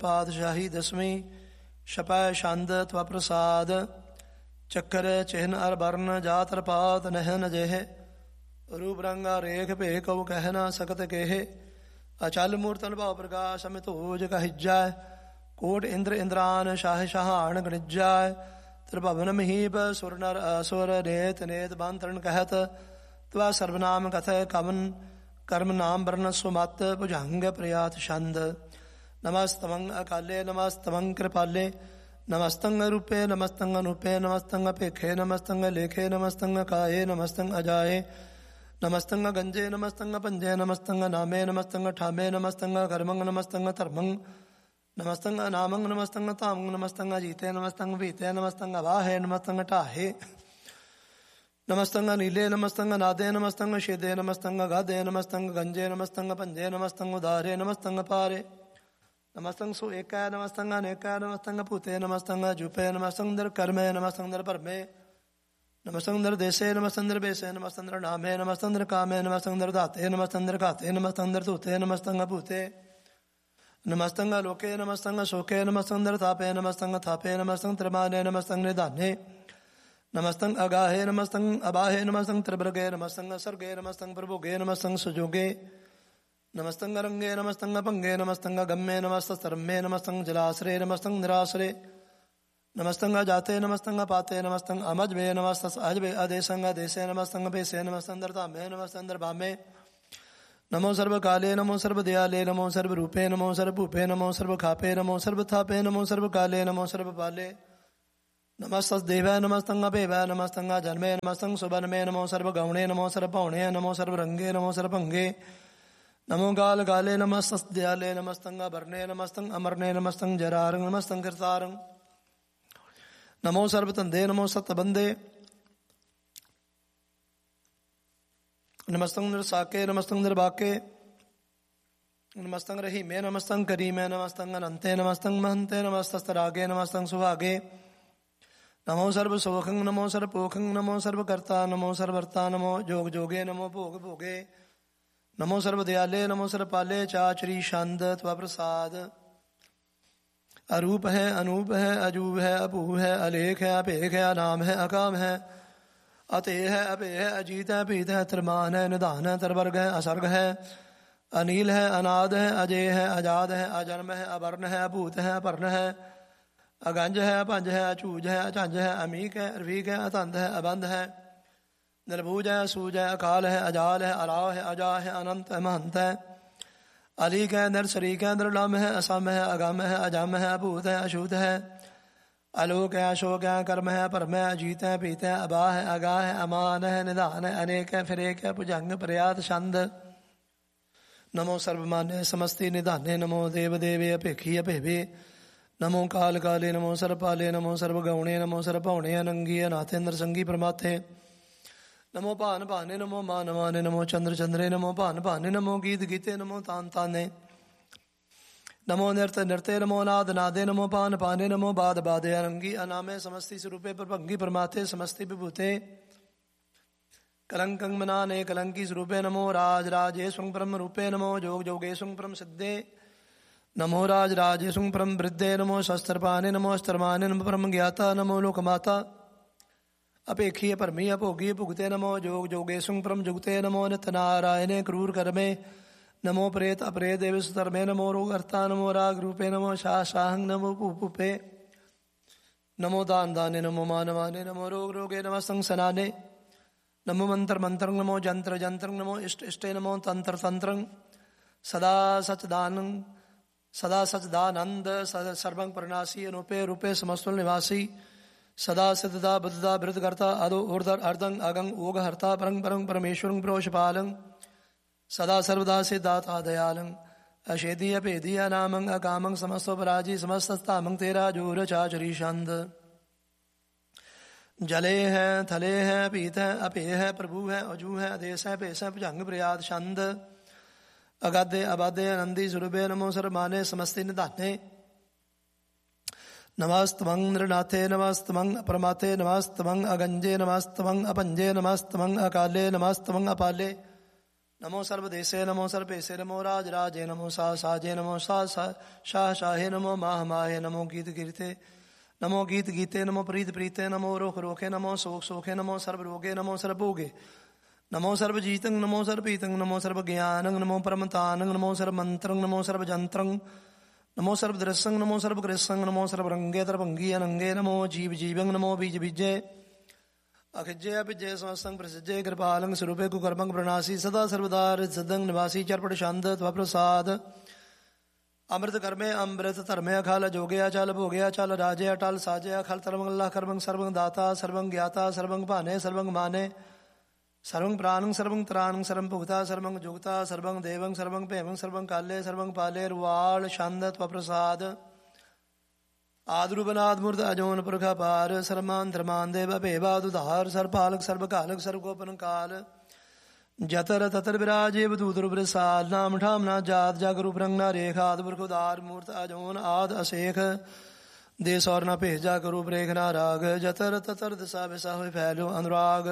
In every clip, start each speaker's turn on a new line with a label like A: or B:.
A: पातशाही दसवीं शपै छंद त्वा प्रसाद चक्कर चिन्ह अर वर्ण जात पात नहन जेह रूप रंगा रेख भे कऊ कह न सकत केह अचल मूर्त अनुभव प्रकाश अमित ओज का हिज्जाय कोट इंद्र इंद्रान शाह शाहान गणिज्जाय त्रिभवन महीप सुर नर असुर नेत नेत बांतरण कहत त्वा सर्वनाम कथ कमन कर्म नाम वर्ण सुमत भुजंग प्रयात छंद नमस्तमं अकाले नमस्तमं कृपाले नमस्तंग रूपे नमस्तंग अनुपे नमस्तंग पेखे नमस्तंग लेखे नमस्तंग काये नमस्तंग अजाये नमस्तंग गंजे नमस्तंग पंजे नमस्तंग नामे नमस्तंग ठामे नमस्तंग कर्मंग नमस्तंग धर्मंग नमस्तंग नामंग नमस्तंग तामंग नमस्तंग जीते नमस्तंग बीते नमस्तंग वाहे नमस्तंग टाहे नमस्तंग नीले नमस्तंग नादे नमस्तंग शेदे नमस्तंग गादे नमस्तंग गंजे नमस्तंग पंजे नमस्तंग उदारे नमस्तंग पारे नमस्तंग सु एकाय नमस्तंग अनेकाय नमस्तंग पूते नमस्तंग जुपे नमस्तंग दर कर्मे नमस्तंग दर परमे नमस्तंग दर देशे नमस्तंग दर बेसे नमस्तंग दर नामे नमस्तंग दर कामे नमस्तंग दर दाते नमस्तंग दर घाते नमस्तंग दर तूते नमस्तंग भूते नमस्तंग लोके नमस्तंग शोके नमस्तंग दर तापे नमस्तंग थापे नमस्तंग त्रिमाने नमस्तंग निधाने नमस्तंग अगाहे नमस्तंग अबाहे नमस्तंग त्रिभृगे नमस्तंग सर्गे नमस्तंग प्रभुगे नमस्तंग सुजोगे नमस्तंग रंगे नमस्तंग पंगे नमस्तंग गम्मे नमस्तरम्मे नमस्तंग जलाश्रे नमस्तंग निराश्रे नमस्तंग जाते नमस्तंग पाते नमस्तंग अमजबे नमस्तस अजबे अदेशंग देशे नमस्तंग पेशे नमस्तंग दरतामे नमस्तंग दरभामे नमो सर्व काले नमो सर्व दयाले नमो सर्व रूपे नमो सर्व भूपे नमो सर्व खापे नमो सर्व थापे नमो सर्व काले नमो सर्व पाले नमस्तस देवाय नमस्तंग अपेवाय नमस्तंग जन्मे नमस्तंग सुबनमे नमो सर्व गौणे नमो सर्व पौणे नमो सर्व रंगे नमो सर्व भंगे नमो गाल गाले नमस्तस दयाले नमस्तंग भरने नमस्तंग अमरने नमस्तंग जरारंग नमस्तंग कृतारंग नमो सर्व तंदे नमो सतबंदे नमस्तंग नरसाके नमस्तंग नरबाके नमस्तंग रहीमे नमस्तंग करीमे नमस्तंग अनंते नमस्तंग महंते नमस्तस्तरागे नमस्तंग सुभागे नमो सर्व सोखंग नमो सर्व पोखंग नमो सर्व कर्ता नमो सर्वर्ता नमो जोग जोगे नमो भोग भोगे नमो सर्व दयाले नमो सर्व पाले चाचरी छंद त्वा प्रसाद अरूप है अनूप है अजूब है अपूह है अलेख है अपेख है अनाम है अकाम है अते है अपे है अजीत है पीत है त्रिमान है निधान है तरवर्ग है असर्ग है अनील है अनाद है अजय है अजाद है अजन्म है अवर्ण है अभूत है अपर्ण है अगंज है अपंज है अचूज है अचंज है अमीक है अर्वीक है अतंध है अबंध है निर्भूज है सूज है अकाल है अजाल है अराव है अजा है अनंत है महंत है अलीक है नर शरीक है निर्लम है असम है अगम है अजम है अभूत है अशुद्ध है अलोक है अशोक है कर्म है परम है अजीत है पीत है अबा है अगा है अमान है निधान है अनेक है फिरेक है भुजंग प्रयात छंद नमो सर्वमान्य समस्ति निधाने नमो देव देवे अपेखी अपेवे नमो काल काले नमो सर्वपाले नमो सर्वगौणे नमो सर्वपौणे अनंगी अनाथेन्द्र संगी परमात्थे नमो भान भाने नमो मान माने नमो चंद्र चंद्रे नमो भान भाने नमो गीत गीते नमो तान ताने नमो नृत नृत्य नमो नाद नादे नमो पान पाने नमो बाद बादे अनंगी अनामे समस्ति स्वरूपे प्रभंगी परमात्थे समस्ति विभूते कलंकं मनाने कलंकी स्वरूपे नमो राज राजेशं परम रूपे नमो जोग जोगेशं परम सिद्धे नमो राज राजेशं परम वृद्धे नमो शस्त्रपाने नमो अस्त्रमाने नमो परम ज्ञाता नमो लोकमाता अपेक्षीय परमी अभोगी भुगते नमो जोग जोगेशुं परम जुगते नमो नित नारायणे क्रूर कर्मे नमो प्रेत अपरेत देव सुतर्मे नमो रोगहर्ता नमो राग रूपे नमो शाह शाहंग नमो पुपे नमो दान दाने नमो मानवाने नमो रोग रोगे नमो संसनाने नमो मंत्र मंत्र नमो जंत्र जंत्र नमो इष्ट इष्टे नमो तंत्र तंत्र सदा सचदानंद सर्वं प्रणासी अनुपे रूपे समस्तुल निवासी सदा सिद्धदा बुद्धदा वृद्धकर्ता अदो ऊर्धर अर्धं अगं ओग हर्ता परं परं परमेश्वरं प्रोषपालं सदा सर्वदा सिद्धाता दयालं अशेदीय पेदीय नामं अकामं समस्तोपराजी समस्तस्तामं तेरा जोर चाचरी छंद जले है थले है पीत है अपे है प्रभु है अजू है आदेश है पेश है भुजंग प्रयाद छंद अगाधे अबाधे आनंदी स्वरूपे नमो सर्वमाने समस्ति निधाने नमस्तमं नृनाथे नमस्तमं अपरमाथे नमस्तमं अगंजे नमस्तमं अपंजे नमस्तमं अकाले नमस्तमं अपाले ਨਮੋ ਸਰਬਦੇਸੇ ਨਮੋ ਸਰਭੇਸੇ ਨਮੋ ਰਾਜ ਰਾਜੇ ਨਮੋ ਸਾਜ ਸਾਜੇ ਨਮੋ ਸਾਜ ਸ਼ਾਹ ਸ਼ਾਹੇ ਨਮੋ ਮਾਹ ਮਾਹੇ ਨਮੋ ਗੀਤ ਕੀਰਤੇ ਨਮੋ ਗੀਤ ਗੀਤੇ ਨਮੋ ਪ੍ਰੀਤ ਪ੍ਰੀਤੇ ਨਮੋ ਰੋਖ ਰੋਖੇ ਨਮੋ ਸੋਖ ਸੋਖੇ ਨਮੋ ਸਰਬ ਰੋਗੇ ਨਮੋ ਸਰਬ ਭੋਗੇ ਨਮੋ ਸਰਬ ਜੀਤੰ ਨਮੋ ਸਰਬ ਪੀਤੰ ਨਮੋ ਸਰਬ ਗਿਆਨੰ ਨਮੋ ਪਰਮਤਾਨੰ ਨਮੋ ਸਰਬ ਮੰਤਰੰ ਨਮੋ ਸਰਬ ਜੰਤਰੰ ਨਮੋ ਸਰਬ ਦ੍ਰਿਸ਼ੰ ਨਮੋ ਸਰਬ ਕ੍ਰਿਸ਼ੰ ਨਮੋ ਸਰਬ ਰੰਗੇ ਤਰਭੰਗੀ ਅਨੰਗੇ ਨਮੋ ਜੀਵ ਜੀਵੰ ਨਮੋ ਬੀਜ ਬੀਜੇ ਅਖਿਜੇ ਅਭਿਜੇ ਸਮਸਤੰ ਪ੍ਰਸਿਜੇ ਕਿਰਪਾਲੰ ਸਰੂਪੇ ਕੁਕਰਮੰ ਪ੍ਰਣਾਸੀ ਸਦਾ ਸਰਵਦਾਰ ਸਦੰ ਨਿਵਾਸੀ ਚਰਪਟ ਛੰਦ ਤਵ ਪ੍ਰਸਾਦ ਅੰਮ੍ਰਿਤ ਕਰਮੇ ਅੰਮ੍ਰਿਤ ਧਰਮੇ ਅਖਲ ਜੋਗਿਆ ਚਲ ਭੋਗਿਆ ਚਲ ਰਾਜੇ ਅਟਲ ਸਾਜੇ ਅਖਲ ਤਰਮੰ ਅੱਲਾ ਕਰਮੰ ਸਰਵੰ ਦਾਤਾ ਸਰਵੰ ਗਿਆਤਾ ਸਰਵੰ ਭਾਨੇ ਸਰਵੰ ਮਾਨੇ ਸਰਵੰ ਪ੍ਰਾਣੰ ਸਰਵੰ ਤਰਾਣੰ ਸਰਵੰ ਭੁਗਤਾ ਸਰਵੰ ਜੁਗਤਾ ਸਰਵੰ ਦੇਵੰ ਸਰਵੰ ਭੇਵੰ ਸਰਵੰ ਕਾਲੇ ਸਰਵੰ ਪਾਲੇ ਰੁਵਾਲ ਛੰਦ ਤਵ ਪ੍ਰਸਾਦ ਆਦਰੂਪਨਾਦ ਮੂਰਤ ਅਜੋਨ ਪੁਰਖ ਅਪਾਰ ਸਰਮਾਨ ਧਰਮਾਨ ਦੇਵ ਭੇਵਾਦ ਉਧਾਰ ਸਰਪਾਲਕ ਸਰਬ ਕਾਲਕ ਸਰਬ ਗੋਪਨ ਕਾਲ ਜਤਰ ਤਤਰ ਵਿਰਾਜੇ ਬਦੂਤ ਰੂਪ ਰਸਾਲ ਨਾਮ ਠਾਮ ਨਾ ਜਾਤ ਜਗ ਰੂਪ ਰੰਗ ਨਾ ਰੇਖ ਆਦ ਪੁਰਖ ਉਦਾਰ ਮੂਰਤ ਅਜੋਨ ਆਦ ਅਸੇਖ ਦੇ ਸੌਰ ਨਾ ਭੇਜਾ ਕਰੂਪ ਰੇਖ ਨਾ ਰਾਗ ਜਤਰ ਤਤਰ ਦਸਾ ਵਿਸਾ ਹੋਇ ਫੈਲੋ ਅਨੁਰਾਗ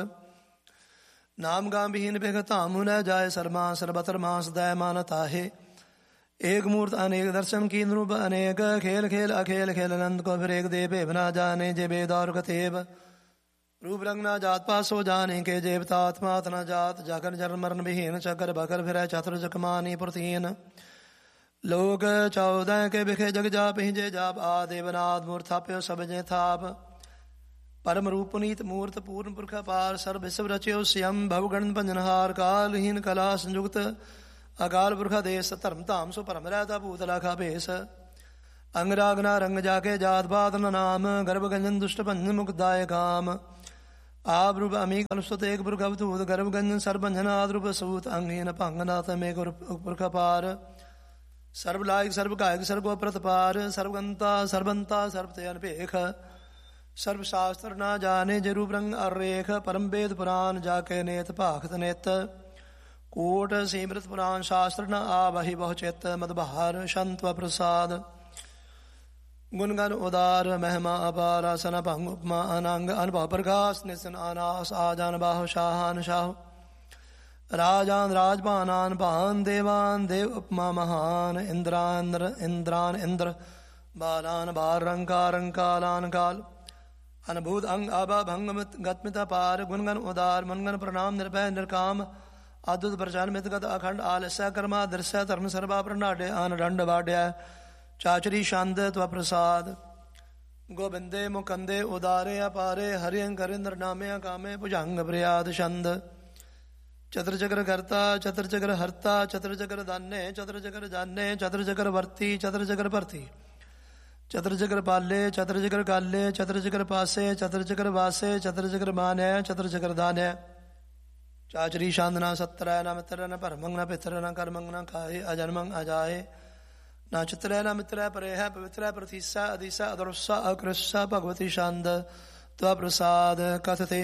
A: ਨਾਮ ਗਾਮ ਵਿਹੀਨ ਬਿਖ ਧਾਮੁ ਨ ਜਾਏ ਸਰਮਾ ਸਰਬਤਰ ਮਾਸ ਦੈ ਮਾਨ ਤਾਹੇ एक मूर्त अनेक दर्शन की रूप अनेक खेल खेल अखेल खेल अनंत को फिर एक दे भेव ना जाने जे बेद और कथेब रूप रंग ना जात पास हो जाने के जेब तात्मात न जात जाकर जन्म मरण विहीन चकर बकर फिर चतुर जकमानी पुरतीन लोग 14 के बिखे जग जाप ही जे जाप आदेवनाद मूर्त थाप्यो सब जे थाप परम रूप पुनीत मूर्त पूर्ण पुरख पार सर्व विश्व रचयो स्वयं भवगण पंजनहार कालहीन कला संयुक्त ਅਕਾਲ ਪੁਰਖਾ ਦੇਸ ਧਰਮ ਧਾਮ ਸੋ ਭਰਮ ਰਹਿਤਾ ਭੂਤ ਲਾਖਾ ਭੇਸ ਅੰਗ ਰਾਗ ਨਾ ਰੰਗ ਜਾ ਕੇ ਜਾਤ ਬਾਤ ਨ ਨਾਮ ਗਰਭ ਗੰਜਨ ਦੁਸ਼ਟ ਭੰਜਨ ਮੁਕਦਾਇ ਕਾਮ ਆਪ ਰੂਪ ਅਮੀਕ ਅਨੁਸਤ ਏਕ ਪੁਰਖ ਅਵਧੂਤ ਗਰਭ ਗੰਜਨ ਸਰਬੰਜਨ ਆਦ ਰੂਪ ਸੂਤ ਅੰਗਹੀਨ ਭੰਗ ਨਾਥ ਮੇਕ ਪੁਰਖ ਪਾਰ ਸਰਬ ਲਾਇਕ ਸਰਬ ਕਾਇਕ ਸਰਬ ਪ੍ਰਤਪਾਰ ਸਰਬਗੰਤਾ ਸਰਬੰਤਾ ਸਰਬ ਤੇ ਅਨਭੇਖ ਸਰਬ ਸ਼ਾਸਤਰ ਨਾ ਜਾਣੇ ਜੇ ਰੂਪ ਰੰਗ ਅਰੇਖ ਪਰਮ ਵੇਦ ਪੁਰਾਨ ਜਾ ਕੇ ਨੇਤ ਭਾਖਤ ਨਿਤ ਕੋਟ ਸਿਮਰਤ ਪੁਰਾਣ ਸ਼ਾਸਤਰ ਨ ਆਵਹਿ ਬਹੁ ਚਿਤ ਮਦ ਬਹਾਰ ਸ਼ੰਤ ਪ੍ਰਸਾਦ ਗੁਣ ਗਨ ਉਦਾਰ ਮਹਿਮਾ ਅਪਾਰ ਆਸਨ ਭੰਗ ਉਪਮਾ ਅਨੰਗ ਅਨਭਵ ਪ੍ਰਕਾਸ਼ ਨਿਸਨ ਅਨਾਸ ਆਜਾਨ ਬਾਹੁ ਸ਼ਾਹਾਨ ਸ਼ਾਹ ਰਾਜਾਨ ਰਾਜਭਾਨਾਨ ਭਾਨ ਦੇਵਾਨ ਦੇਵ ਉਪਮਾ ਮਹਾਨ ਇੰਦਰਾਂਦਰ ਇੰਦਰਾਨ ਇੰਦਰ ਬਾਲਾਨ ਬਾਰ ਰੰਕਾਰ ਰੰਕਾਲਾਨ ਕਾਲ ਅਨਭੂਤ ਅੰਗ ਆਭਾ ਭੰਗ ਗਤਮਿਤ ਪਾਰ ਗੁਣ ਗਨ ਉਦਾਰ ਮਨ ਗਨ ਪ੍ਰਣਾਮ ਨਿਰਭੈ ਨਿਰਕਾਮ ਆਦੁਤ ਪ੍ਰਚਾਰ ਮਿਤਗਤ ਅਖੰਡ ਆਲਸਾ ਕਰਮਾ ਦਰਸਾ ਧਰਮ ਸਰਬਾ ਪ੍ਰਣਾਡੇ ਆਨ ਡੰਡ ਵਾਡਿਆ ਚਾਚਰੀ ਛੰਦ ਤਵ ਪ੍ਰਸਾਦ ਗੋਬਿੰਦੇ ਮੁਕੰਦੇ ਉਦਾਰੇ ਅਪਾਰੇ ਹਰਿ ਅੰਕਰਿੰਦਰ ਨਾਮਿਆ ਕਾਮੇ ਭੁਜੰਗ ਪ੍ਰਿਆਦ ਛੰਦ ਚਤੁਰ ਚਕਰ ਕਰਤਾ ਚਤੁਰ ਚਕਰ ਹਰਤਾ ਚਤੁਰ ਚਕਰ ਦਾਨੇ ਚਤੁਰ ਚਕਰ ਜਾਨੇ ਚਤੁਰ ਚਕਰ ਵਰਤੀ ਚਤੁਰ ਚਕਰ ਭਰਤੀ ਚਤੁਰ ਚਕਰ ਪਾਲੇ ਚਤੁਰ ਚਕਰ ਕਾਲੇ ਚਤੁਰ ਚਕਰ ਪਾਸੇ ਚਤੁਰ ਚਕਰ ਵਾਸੇ ਚਤੁਰ ਚਕਰ ਮਾਨੈ ਚਤੁਰ ਚਕਰ ਦਾਨੈ ਚਾਚਰੀ ਛੰਦ ਨਾ ਸਤਰੈ ਨਾ ਮਿਤਰੈ ਨਾ ਭਰਮੰ ਨਾ ਪਿਤਰੈ ਨਾ ਕਰਮੰ ਨਾ ਖਾਏ ਅਜਨਮੰ ਅਜਾਏ ਨਾ ਚਿਤਰੈ ਨਾ ਮਿਤਰੈ ਪਰੇ ਹੈ ਪਵਿੱਤਰੈ ਪ੍ਰਤੀਸਾ ਅਦੀਸਾ ਅਦਰਸਾ ਅਕ੍ਰਿਸਾ ਭਗਵਤੀ ਛੰਦ ਤਵ ਪ੍ਰਸਾਦ ਕਥਤੇ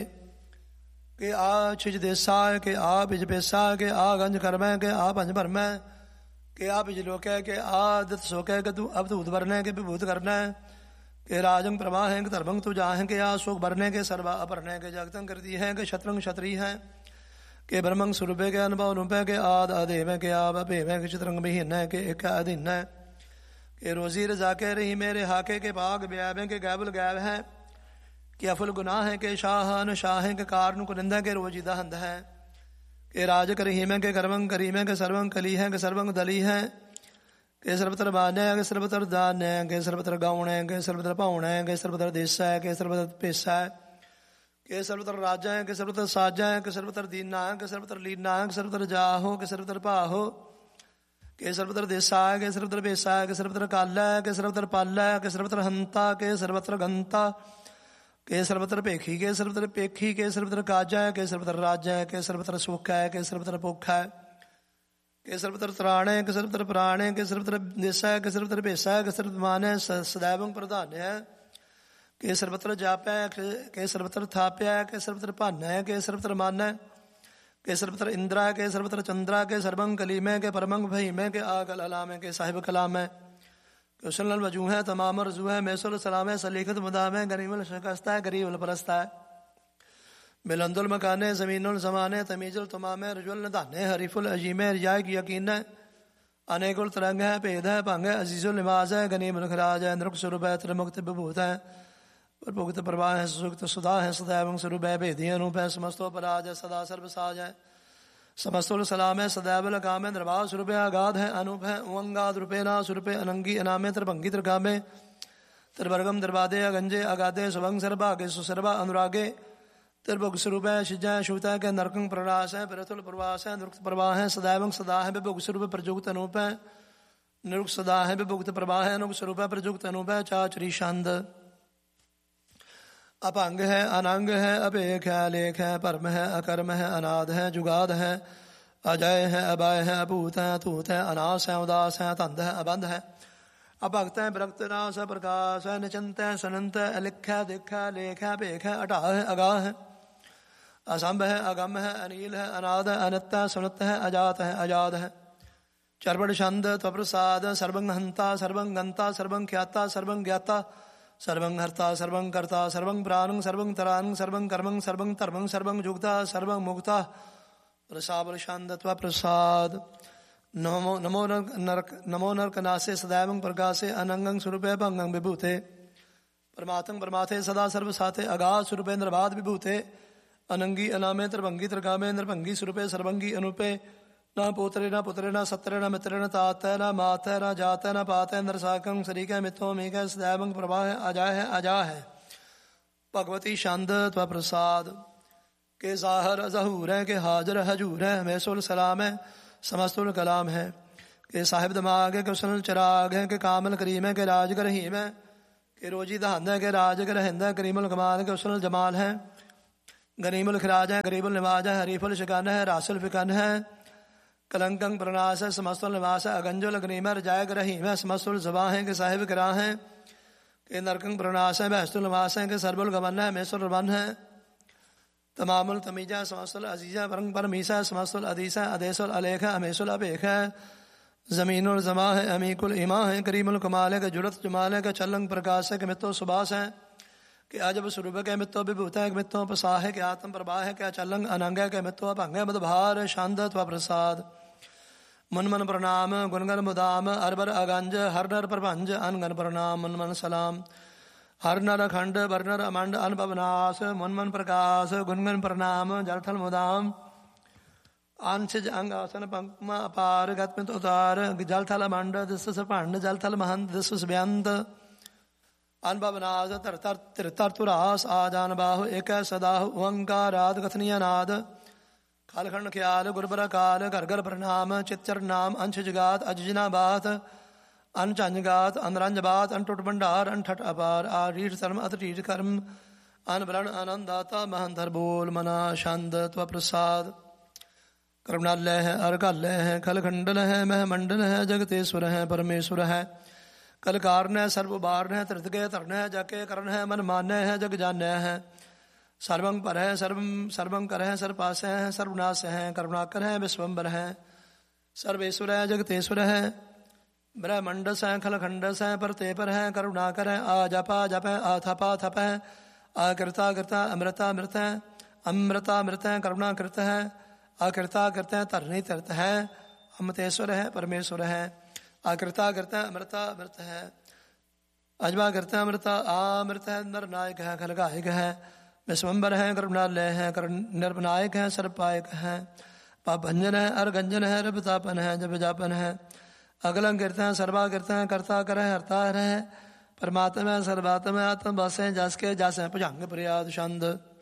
A: ਕਿ ਆ ਛਿਜ ਦੇਸਾ ਕਿ ਆ ਬਿਜ ਪੇਸਾ ਕਿ ਆ ਗੰਜ ਕਰਮੈ ਕਿ ਆ ਭੰਜ ਭਰਮੈ ਕਿ ਆ ਬਿਜ ਲੋਕੈ ਕਿ ਆ ਦਿਤ ਸੋਕੈ ਕਿ ਤੂੰ ਅਵਧੂਤ ਵਰਨੈ ਕਿ ਵਿਭੂਤ ਕਰਨੈ ਕਿ ਰਾਜੰ ਪ੍ਰਵਾਹ ਹੈ ਕਿ ਧਰਮੰ ਤੂ ਜਾਹੈ ਕਿ ਆ ਸੁਖ ਭਰਨੈ ਕਿ ਸਰਵਾ ਅਪਰਨੈ ਕਿ ਜਗਤੰ ਕਰਤੀ ਹੈ ਕਿ ਸ਼ਤਰੰਗ ਛਤਰੀ ਹੈ ਕਿ ਬ੍ਰਹਮੰ ਸੁਰੂਪੇ ਕੇ ਅਨੁਭਵ ਰੂਪੇ ਕੇ ਆਦ ਅਦੇਵ ਕੇ ਆਪ ਭੇਵੈ ਕਿ ਚਿਤਰੰਗ ਵਿਹੀਨੈ ਕਿ ਇਕ ਅਧੀਨੈ ਕਿ ਰੋਜ਼ੀ ਰਜ਼ਾ ਕੇ ਰਹੀ ਮੇਰੇ ਹਾਕੇ ਕੇ ਭਾਗ ਵਿਆਵੈ ਕੇ ਗੈਬਲ ਗੈਬ ਹੈ ਕਿ ਅਫਲ ਗੁਨਾਹ ਹੈ ਕਿ ਸ਼ਾਹਨ ਸ਼ਾਹੇ ਕੇ ਕਾਰਨ ਕੁਰਿੰਦਾ ਕੇ ਰੋਜੀ ਦਹੰਦ ਹੈ ਕਿ ਰਾਜ ਕਰੀਮੈ ਕੇ ਕਰਮੰ ਕਰੀਮੈ ਕੇ ਸਰਵੰ ਕਲੀ ਹੈ ਕਿ ਸਰਵੰ ਦਲੀ ਹੈ ਕਿ ਸਰਬਤਰ ਬਾਨੈ ਕਿ ਸਰਬਤਰ ਦਾਨੈ ਕਿ ਸਰਬਤਰ ਗਾਉਣੈ ਕਿ ਸਰਬਤਰ ਭਾਉਣੈ ਕਿ ਸਰਬਤਰ ਦੇਸੈ ਕਿ ਸਰਬਤਰ ਪੇਸੈ ਕਿ ਸਰਬਤਰ ਰਾਜਾ ਹੈ ਕਿ ਸਰਬਤਰ ਸਾਜਾ ਹੈ ਕਿ ਸਰਬਤਰ ਦੀਨਾ ਹੈ ਕਿ ਸਰਬਤਰ ਲੀਨਾ ਹੈ ਕਿ ਸਰਬਤਰ ਜਾਹੋ ਕਿ ਸਰਬਤਰ ਭਾਹੋ ਕਿ ਸਰਬਤਰ ਦੇਸਾ ਹੈ ਕਿ ਸਰਬਤਰ ਬੇਸਾ ਹੈ ਕਿ ਸਰਬਤਰ ਕਾਲਾ ਹੈ ਕਿ ਸਰਬਤਰ ਪਾਲਾ ਹੈ ਕਿ ਸਰਬਤਰ ਹੰਤਾ ਕਿ ਸਰਬਤਰ ਗੰਤਾ ਕਿ ਸਰਬਤਰ ਭੇਖੀ ਕਿ ਸਰਬਤਰ ਪੇਖੀ ਕਿ ਸਰਬਤਰ ਕਾਜਾ ਹੈ ਕਿ ਸਰਬਤਰ ਰਾਜਾ ਹੈ ਕਿ ਸਰਬਤਰ ਸੁਖ ਹੈ ਕਿ ਸਰਬਤਰ ਭੁੱਖ ਹੈ ਕਿ ਸਰਬਤਰ ਤਰਾਣ ਹੈ ਕਿ ਸਰਬਤਰ ਪ੍ਰਾਣ ਹੈ ਕਿ ਸਰਬਤਰ ਦੇਸਾ ਹੈ ਕਿ ਸਰਬਤਰ ਭੇਸਾ ਹੈ ਕਿ ਸਰਬਤਰ ਮਾਨ ਹੈ ਸदैवं ਪ੍ਰਧਾਨ ਹੈ ਕਿ ਸਰਬਤਰ ਜਾਪੈ ਕਿ ਸਰਬਤਰ ਥਾਪਿਆ ਕਿ ਸਰਬਤਰ ਭਾਨੈ ਕਿ ਸਰਬਤਰ ਮਾਨੈ ਕਿ ਸਰਬਤਰ ਇੰਦਰਾ ਕਿ ਸਰਬਤਰ ਚੰਦਰਾ ਕਿ ਸਰਬੰ ਕਲੀਮੈ ਕਿ ਪਰਮੰ ਭਈਮੈ ਕਿ ਆਕਲ ਅਲਾਮੈ ਕਿ ਸਾਹਿਬ ਕਲਾਮੈ ਕਿ ਉਸਲ ਵਜੂ ਹੈ ਤਮਾਮ ਰਜ਼ੂ ਹੈ ਮੈਸਲ ਸਲਾਮੈ ਸਲੀਖਤ ਮੁਦਾਮੈ ਗਰੀਮਲ ਸ਼ਕਸਤਾ ਗਰੀਬਲ ਪਰਸਤਾ मिलंदुल मकाने ज़मीनुल ज़माने तमीजुल तुमामे रजुल नदाने हरीफुल अजीमे रिजाए की यकीन है अनेकुल तरंग है भेद है भंग है अजीजुल निवाज है गनीमुल खराज है नृक स्वरूप है त्रिमुक्त विभूत है प्रभुक्त प्रभा है सुसुक्त सुधा है सदैव स्वरूप है भेदी अनूप है समस्तो पराज है सदा सर्वसाज है समस्तुल सलाम है सदैव लगाम है निर्भाव स्वरूप है आगाध है अनूप है उंगाद रूपे ना स्वरूप अनंगी अनामे त्रिभंगी त्रिकामे त्रिवर्गम त्रिवादे अगंजे अगाधे सुभंग सर्भागे सुसर्वा अनुरागे त्रिभुग स्वरूप है शिजा शुता के नरकंग प्ररास है प्रतुल प्रवास है नृक्त प्रवाह है सदैवंग सदा है विभुग स्वरूप प्रजुक्त अनूप है निरुक्त सदा है विभुक्त प्रवाह है अनुग स्वरूप है प्रजुक्त अनूप है चाचरी छंद अपंग है अनंग है अपेख है लेख है परम है अकर्म है अनाद है जुगाद है अजय है अभय है अभूत है अतूत है अनास है उदास है तंध है अबंध है अभक्त है विरक्त नाश है प्रकाश है निचंत है सनंत है अलिख है दिख है लेख है पेख है अटाह है अगाह है असंभ है अगम है अनील है अनाद है अनित है सुनत है अजात है अजाद है चर्वण छंद त्वप्रसाद सर्वंग हंता सर्वंग गंता सर्वंग ख्याता सर्वंग ज्ञाता सर्वंग हर्ता सर्वंग कर्ता सर्वंग प्राणं सर्वंग तरांग सर्वंग कर्मं सर्वंग धर्मं सर्वंग जुक्ता सर्वंग मुक्ता प्रसाद छंद त्वप्रसाद नमो नरक नासे सदैवं प्रकाशे अनंगं स्वरूपे भंगं विभूते परमात्मं परमाथे सदा सर्वसाथे अगाध स्वरूपे निर्बाध विभूते अनंगी अनामे त्रिभंगी त्रिकामे नृभंगी स्वरूपे सर्वंगी अनुपे न पोत्रे न पुत्रे न सत्रे न मित्रे न तात न मात न जात न पात नरसाकं शरीक मिथो मेघ सदैवं प्रभा है अजा है भगवती छंद त्वप्रसाद के जाहर अजहूर है के हाजर हजूर है मैसुल सलाम है समस्तुल कलाम है के साहिब दमाग है के सुनल चराग है के कामल करीम है के राज रहीम है के रोजी दहंद है के राज रहंद है करीमुल कमाल के सुनल जमाल है गनीमुल खराज है गरीबुल निवाज है हरीफुल शिकन है रासुल फिकन है कलंकंग प्रनाश है समस्तुल निवास है अगंजुल गनीम है रजायक रहीम है समस्तुल जबा है के साहिब करा है के नरकंग प्रनाश है बहस्तुल निवास है के सरबुल गमन है मैसुल रबन है तमामुल तमीजा समस्तुल अजीजा परंग परमीसा समस्तुल अदीसा अदेसुल अलेख है अमेसुल अपेख है जमीनुल जमा है अमीकुल इमा है करीमुल कमाल है के जुलत जमाल है के चलंग प्रकाश है के मित्तो सुबास है के अजब स्वरूप के मित्तो विभूत है के मित्तो प्रसाह है के आत्म प्रभा है के अचलंग अनंग है के मित्तो भंग है मदभार शांत प्रसाद मन मन प्रणाम गुणगन मुदाम अरबर अगंज हर नर प्रभंज अनगन प्रणाम मन मन सलाम हर नर खंड वर्नर अमंड अनपवनाश मन मन प्रकाश गुणगन प्रणाम जलथल मुदाम अंशज अंग आसन पंकमा अपार गतमित उतार जलथल अमंड दिस पंड जलथल महंत दिस व्यंत अनपवनाश तरतर तिरतर तुरास आजान बाहु एक सदाहु ओंकाराद कथनीय नाद खालखंड ख्याल गुरबर काल घर घर प्रणाम चित्तर नाम अंश जगात अजना बात अनचंजगात अनरंजबात अनटुट भंडार अनठट अपार आरीठ धर्म अतरीठ कर्म अनबरण आनंदाता महंधर बोल मना छंद त्वप्रसाद करुणालय है अर्घालय है खलखंडल है महमंडल है जगतेश्वर है परमेश्वर है कलकारण है सर्वबारण है त्रितके तरण है जके करण है मन मान्य है जग जान्य है सर्वं पर है सर्वं कर है सर्वपास है सर्वनाश है करुणाकर है विश्वम्बर है सर्वेश्वर है जगतेश्वर है ब्रह्मंडस है खलखंडस है पर ते पर है करुणाकर है आ जपा जप है आ थपा थप है आकृता कृता अमृता मृत है अमृता मृत है करुणा कृत है आकृता कृत है तरणी तीर्थ है अमृतेश्वर है परमेश्वर है आकृता कृत है अमृता अमृत है अजबा कृत है अमृता आमृत है नर नायक है खलगायक है विश्वम्बर है करुणालय है निर्भनायक है सर्वपायक है पापभंजन है अर्गंजन है रबतापन है जब जापन है अगलंग कीर्तन है सर्वा कीर्तन है कर्ता कर है हरता है परमात्मा है सर्वात्मा है आत्म बस है जस के जस है भुजंग प्रियाद छंद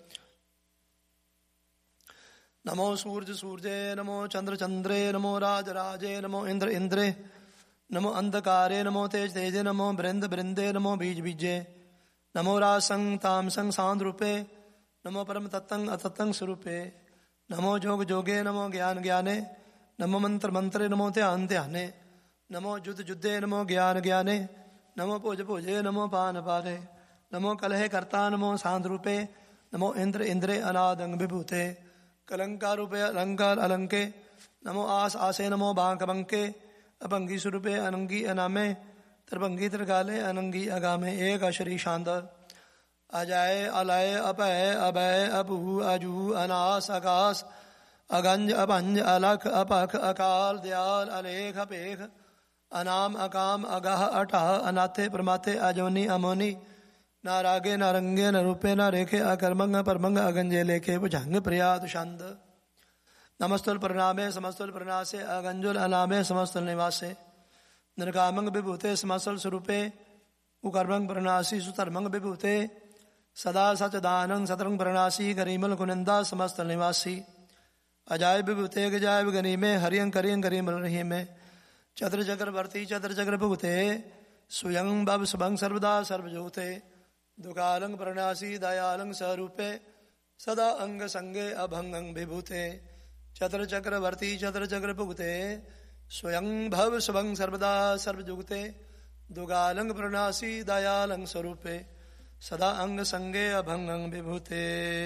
A: नमो सूर्य सूर्ये नमो चंद्र चंद्रे नमो राज राजे नमो इंद्र इंद्रे नमो अंधकारे नमो तेज तेजे नमो बृंद बृंदे नमो बीज बीजे नमो रासंग तामसंग सांद रूपे नमो परम तत्तंग अतत्तंग स्वरूपे नमो जोग जोगे नमो ज्ञान ज्ञाने नमो मंत्र मंत्रे नमो ध्यान ध्याने नमो युद्ध युद्धे नमो ज्ञान ज्ञाने नमो भोज भोजे नमो पान पारे नमो कलहे कर्ता नमो सांद रूपे नमो इंद्र इंद्रे अनादंग विभूते कलंकार रूपे अलंकार अलंके नमो आस आसे नमो बांक बंके अभंगी स्वरूपे अनंगी अनामे त्रिभंगी त्रिकाले अनंगी अगामे एक अशरी शांद अजय अलय अपय अभय अभू अजू अनास आकाश अगंज अपंज अलख अपख अकाल दयाल अलेख अपेख अनाम अकाम अगह अटह अनाथे प्रमाथे अजोनी अमोनी न रागे न रंगे न रूपे न रेखे अकर्मंग परमंग अगंजे लेखे भुजंग प्रियात छंद नमस्तुल प्रणामे समस्तुल प्रणासे अगंजुल अनामे समस्तुल निवासे निर्कामंग विभूते समस्तुल स्वरूपे उकर्मंग प्रणासी सुतर्मंग विभूते सदा सचदानंग सतरंग प्रणासी गरीमल कुनिंदा समस्तुल निवासी अजाय विभूते गजाय गनी में हरियं करियं करीमल रही में चतर चक्रवर्ती चतर चक्र भूते स्वयं बब सुभंग सर्वदा सर्वजोते दुकालंग प्रणासी दयालंग स्वरूपे सदा अंग संगे अभंगं विभूते चतर चक्रवर्ती चतर चक्र भुगते स्वयं भव सुभंग सर्वदा सर्वजुगते दुगालंग प्रणासी दयालंग स्वरूपे सदा अंग संगे अभंगं विभूते।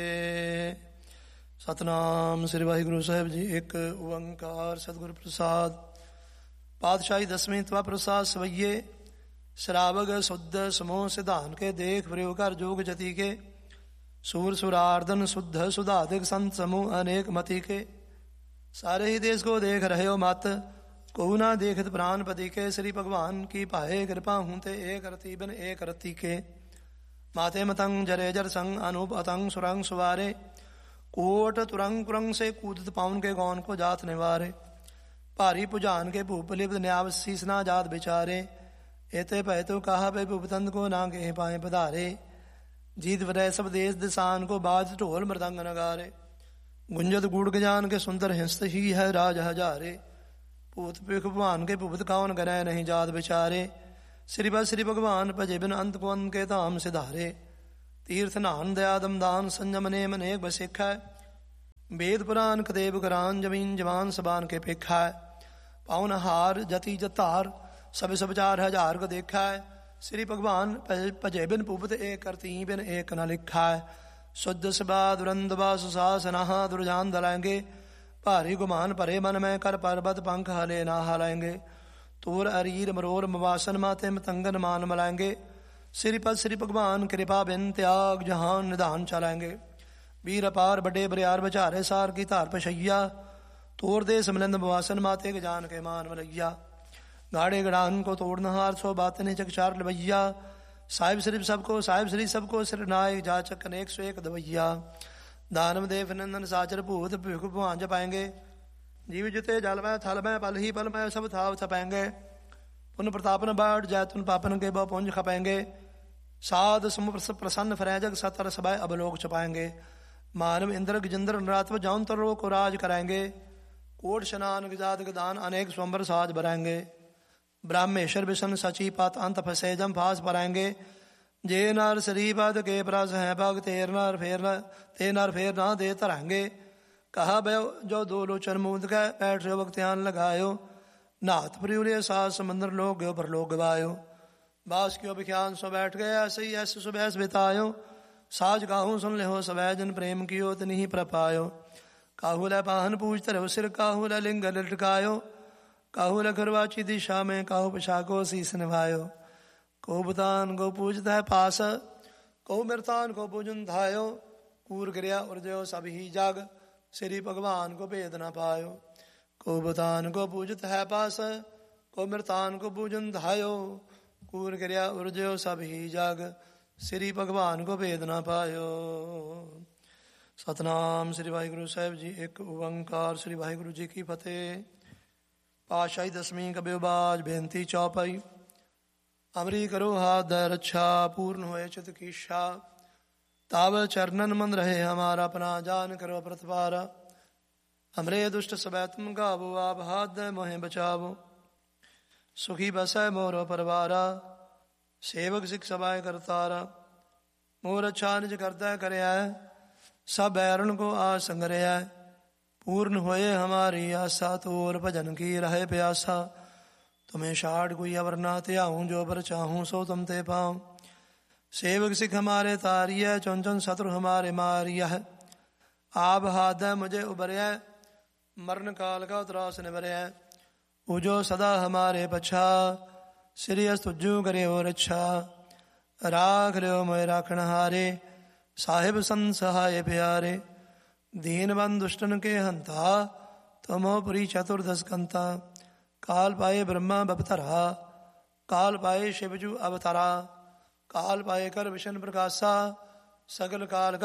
A: सतनाम श्री वाहिगुरु साहिब जी एक ओंकार सतगुरु प्रसाद पातशाही दसवीं तवा प्रसाद सवैये श्रावग शुद्ध समोह सिद्धान के देख प्रयोग कर जोग जति के सूर सुरार्दन शुद्ध सुधाधिक संत समूह अनेक मति के सारे ही देश को देख रहे हो मत को ना देखत प्राण पति के श्री भगवान की पाए कृपा हूते एक रति बिन एक रति के माथे मतंग जरे जर संग अनूप अतंग सुरंग सुवारे कोट तुरंग कुरंग से कूदत पाउन के गौन को जात निवारे भारी पुजान के भूप लिप्त न्याव शीसना जात बिचारे एते पै तो कहा पे भूपतंद को ना के पाए पधारे जीत वरय सब देश दिसान को बाज ढोल मृदंग नगारे गुंजत गुड़ गजान के सुंदर हिंस ही है राज हजारे पूत पिख भगवान के भूपत कावन गरय नहीं जात बिचारे श्री भगवान भजे बिन अंत को अंत के धाम सिधारे तीर्थ नान दयादम दान संयम नेम अनेक बसिखा वेद पुराण कदेव करान जमीन जवान सबान के पेखा पाउन हार जति जतार सब 4000 को देखा है श्री भगवान भजे बिन भूपत एक करती बिन एक न लिखा है शुद्ध सभा दुरंदबा सुशासना दुर्जान दलाएंगे भारी गुमान भरे मन में कर पर्वत पंख हले ना हलाएंगे तोर अरीर मरोर मवासन माते मतंगन मान मलाएंगे श्रीपद श्री भगवान कृपा बिन त्याग जहान निधान चलाएंगे वीर अपार बड़े बरियार बचारे सार की धार पशैया तोर दे समलंद मवासन माते गजान के मान मलैया गाड़े गड़ान को तोड़न हार सो बात ने चकचार लवैया साहिब श्री सबको सिर नायक जाचक अनेक सो एक दवैया दानव देव नंदन साचर भूत भगवान जपाएंगे जीव जुते जल में थल में पल ही पल में सब थाव थपाएंगे पुन प्रतापन बाढ़ जैतुन पापन के बहु पुंज खपाएंगे साध सम प्रसन्न फरैजग सतर सबाय अबलोक छपाएंगे मानव इंद्र गजेंद्र नरात्व जौन तरो को राज कराएंगे कोट स्नान गजाद गदान अनेक स्वंबर साज भराएंगे ब्राह्मेश्वर विष्ण सची पात अंत फसेजम फास पराएंगे जे नर श्रीपद के प्रस है भग तेर नर फेर ना दे तरांगे कहा बयो जो दो लोचन मूद का बैठ रहे वक्त्यान लगायो नाथ प्रियुले सास समंदर लोग गयो पर लोग गवायो बास क्यों विख्यान सो बैठ गया सही ऐसे सुबह बितायो साज गाहू सुन ले हो सवै जन प्रेम कियो तनि प्रपायो काहुल पाहन पूजत रहो सिर काहुल लिंग लटकायो काहुल खरवाची दिशा में काहू पिछाको शीस निभायो को बुतान को पूजता है पास को मृतान को पूजन धायो कूर गिरया उर्जयो सब ही जाग श्री भगवान को भेद न पायो को बुतान को पूजत है पास को मृतान को पूजन धायो कूर गिरया उर्जयो सब ही जाग श्री भगवान को भेद न पायो। सतनाम श्री वाहिगुरु साहिब जी एक ओंकार श्री वाहिगुरु जी की फतेह। पातशाही दसवीं कबिबाज बेनती चौपाई अमरी करो हाथ दय रक्षा पूर्ण होए चित की इच्छा ताव चरणन मन रहे हमारा अपना जान करो प्रतिपारा हमरे दुष्ट सबै तुम गावो आप हाथ दय मोहे बचावो सुखी बसै मोरो परवारा सेवक सिख सबाय करतारा मोर अच्छा निज करता करे सब बैरण को आ संग्रह पूर्ण होए हमारी आशा तोर भजन की रहे प्यासा तुम्हें शाड़ कोई अवर ना त्याऊं जो पर चाहूं सो तुम ते पाऊं सेवक सिख हमारे तारिय चुन चुन शत्रु हमारे मारिया है आप हाथ मुझे उबरिया मरण काल का उतरास निबरिया उजो सदा हमारे पछा श्री तुज्जू करे और अच्छा राख लियो मोए राखण हारे, साहिब संत सहाय प्यारे। दीन बंधु दुष्टन के हंता, तुमो पुरी चतुर्दश कंता। काल पाए ब्रह्मा बपतरा, काल पाए शिवजू अवतरा। काल पाए कर विशन प्रकाशा, सगल काल